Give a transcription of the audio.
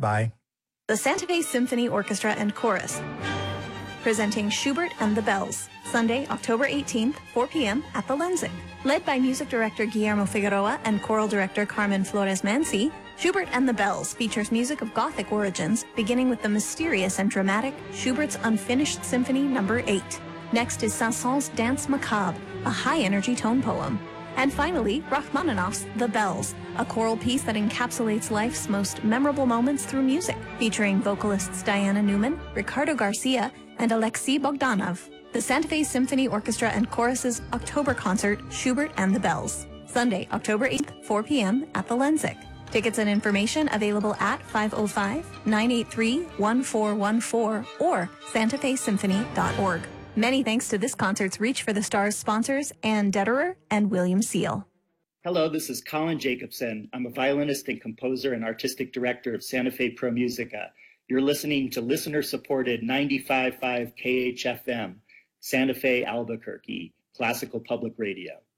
by the Santa Fe Symphony Orchestra and Chorus, presenting Schubert and the Bells, Sunday, October 18th, 4 p.m. at the Lenzing. Led by music director Guillermo Figueroa and choral director Carmen Flores-Mansi, Schubert and the Bells features music of Gothic origins, beginning with the mysterious and dramatic Schubert's Unfinished Symphony No. 8. Next is Saint-Saëns' Danse Macabre, a high-energy tone poem. And finally, Rachmaninoff's The Bells, a choral piece that encapsulates life's most memorable moments through music, featuring vocalists Diana Newman, Ricardo Garcia, and Alexei Bogdanov. The Santa Fe Symphony Orchestra and Chorus's October concert, Schubert and the Bells, Sunday, October 8th, 4 p.m. at the Lenzing. Tickets and information available at 505-983-1414 or santafesymphony.org. Many thanks to this concert's Reach for the Stars sponsors, Ann Detterer and William Seal. Hello, this is Colin Jacobson. I'm a violinist and composer and artistic director of Santa Fe Pro Musica. You're listening to listener-supported 95.5 KHFM, Santa Fe, Albuquerque, classical public radio.